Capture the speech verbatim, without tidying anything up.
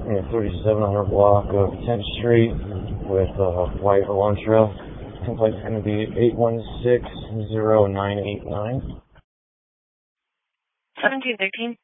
in the thirty-seven hundred block of tenth Street with uh, White Elantra. Complaint's going to be eight one six zero nine eight nine. seventeen thirteen.